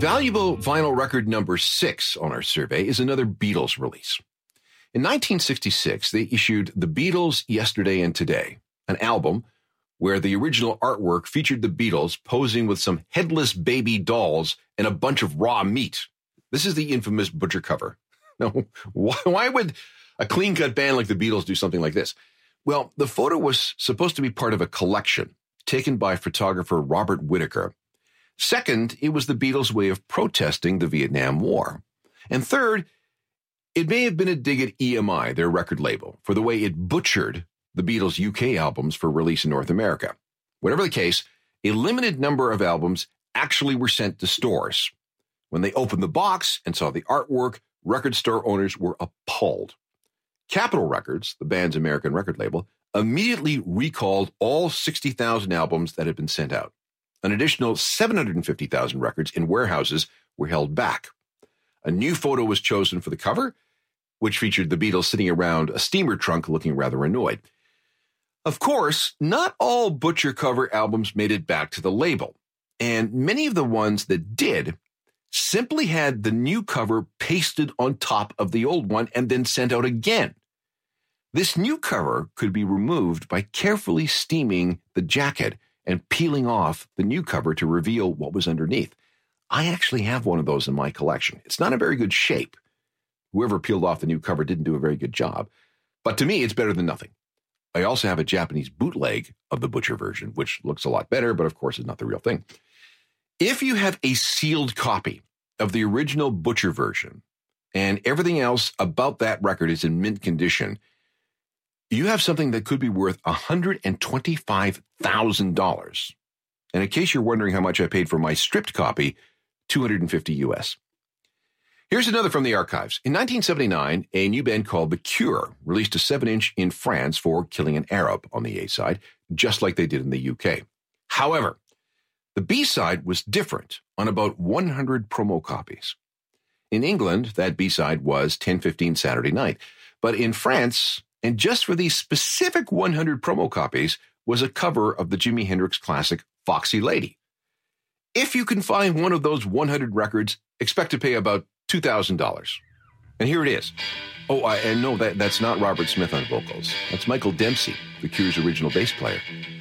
Valuable vinyl record number 6 on our survey is another Beatles release. In 1966, they issued The Beatles Yesterday and Today, an album where the original artwork featured the Beatles posing with some headless baby dolls and a bunch of raw meat. This is the infamous Butcher cover. Now, why would a clean-cut band like the Beatles do something like this? Well, the photo was supposed to be part of a collection taken by photographer Robert Whittaker. Second, it was the Beatles' way of protesting the Vietnam War. And third, it may have been a dig at EMI, their record label, for the way it butchered the Beatles' UK albums for release in North America. Whatever the case, a limited number of albums actually were sent to stores. When they opened the box and saw the artwork, record store owners were appalled. Capitol Records, the band's American record label, immediately recalled all 60,000 albums that had been sent out. An additional 750,000 records in warehouses were held back. A new photo was chosen for the cover, which featured the Beatles sitting around a steamer trunk looking rather annoyed. Of course, not all Butcher cover albums made it back to the label, and many of the ones that did simply had the new cover pasted on top of the old one and then sent out again. This new cover could be removed by carefully steaming the jacket and peeling off the new cover to reveal what was underneath. I actually have one of those in my collection. It's not a very good shape. Whoever peeled off the new cover didn't do a very good job. But to me, it's better than nothing. I also have a Japanese bootleg of the Butcher version, which looks a lot better, but of course is not the real thing. If you have a sealed copy of the original Butcher version and everything else about that record is in mint condition, you have something that could be worth $125,000. And in case you're wondering how much I paid for my stripped copy, $250 US. Here's another from the archives. In 1979, a new band called The Cure released a 7-inch in France for Killing an Arab on the A-side, just like they did in the UK. However, the B-side was different on about 100 promo copies. In England, that B-side was 10:15 Saturday Night. But in France, and just for these specific 100 promo copies, was a cover of the Jimi Hendrix classic Foxy Lady. If you can find one of those 100 records, expect to pay about $2,000. And here it is. And no, that's not Robert Smith on vocals. That's Michael Dempsey, The Cure's original bass player.